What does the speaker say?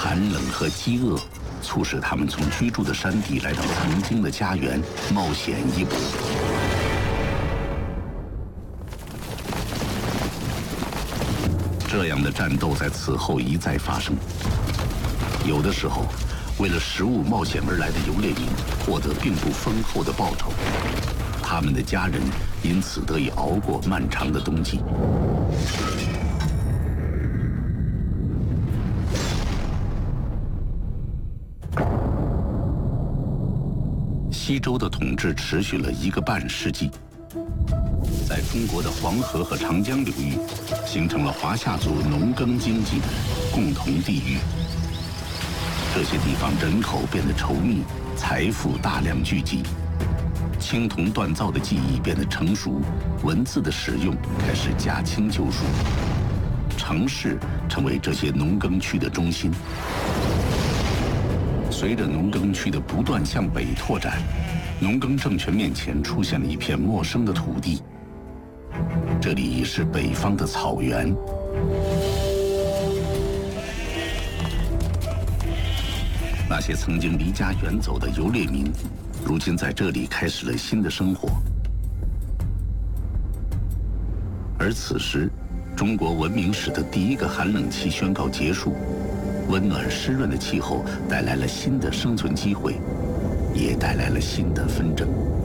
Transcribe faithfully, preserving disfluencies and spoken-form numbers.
寒冷和饥饿，促使他们从居住的山地来到曾经的家园，冒险一搏。这样的战斗在此后一再发生。有的时候，为了食物冒险而来的游猎民获得并不丰厚的报酬，他们的家人因此得以熬过漫长的冬季。西周的统治持续了一个半世纪。在中国的黄河和长江流域，形成了华夏族农耕经济的共同地域。这些地方人口变得稠密，财富大量聚集，青铜锻造的技艺变得成熟，文字的使用开始驾轻就熟，城市成为这些农耕区的中心。随着农耕区的不断向北拓展，农耕政权面前出现了一片陌生的土地。这里是北方的草原。那些曾经离家远走的游猎民，如今在这里开始了新的生活。而此时，中国文明史的第一个寒冷期宣告结束，温暖湿润的气候带来了新的生存机会，也带来了新的纷争。